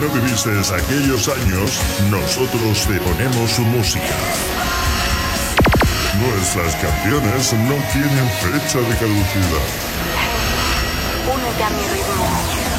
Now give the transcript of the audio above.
no viviste aquellos años, nosotros te ponemos su música. Nuestras canciones no tienen fecha de caducidad. Únete a mi ritmo.